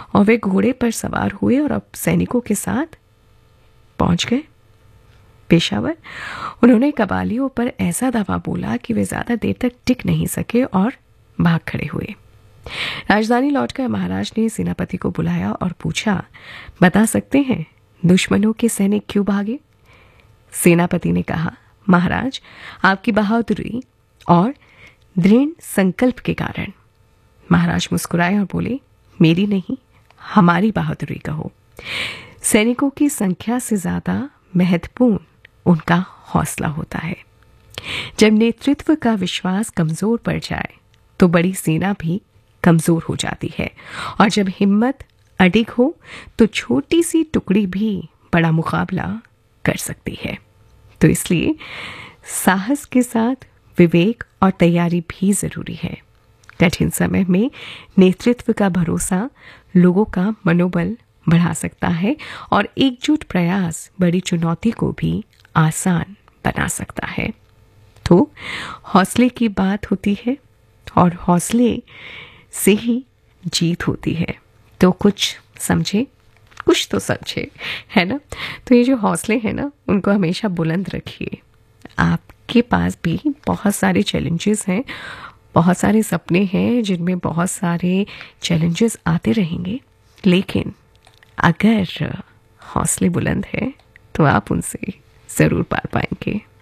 और वे घोड़े पर सवार हुए और अब सैनिकों के साथ पहुंच गए पेशावर। उन्होंने कबालियों पर ऐसा दावा बोला कि वे ज्यादा देर तक टिक नहीं सके और भाग खड़े हुए। राजधानी लौटकर महाराज ने सेनापति को बुलाया और पूछा, बता सकते हैं दुश्मनों के सैनिक क्यों भागे? सेनापति ने कहा, महाराज, आपकी बहादुरी और दृढ़ संकल्प के कारण। महाराज मुस्कुराए और बोले, मेरी नहीं, हमारी बहादुरी कहो। सैनिकों की संख्या से ज्यादा महत्वपूर्ण उनका हौसला होता है। जब नेतृत्व का विश्वास कमजोर पड़ जाए तो बड़ी सेना भी कमजोर हो जाती है, और जब हिम्मत अडिग हो तो छोटी सी टुकड़ी भी बड़ा मुकाबला कर सकती है। तो इसलिए साहस के साथ विवेक और तैयारी भी जरूरी है। कठिन समय में नेतृत्व का भरोसा लोगों का मनोबल बढ़ा सकता है और एकजुट प्रयास बड़ी चुनौती को भी आसान बना सकता है। तो हौसले की बात होती है और हौसले से ही जीत होती है। तो कुछ समझे, कुछ तो समझे, है ना? तो ये जो हौसले हैं ना, उनको हमेशा बुलंद रखिए। आपके पास भी बहुत सारे चैलेंजेस हैं, बहुत सारे सपने हैं जिनमें बहुत सारे चैलेंजेस आते रहेंगे, लेकिन अगर हौसले बुलंद है तो आप उनसे ज़रूर पार पाएंगे।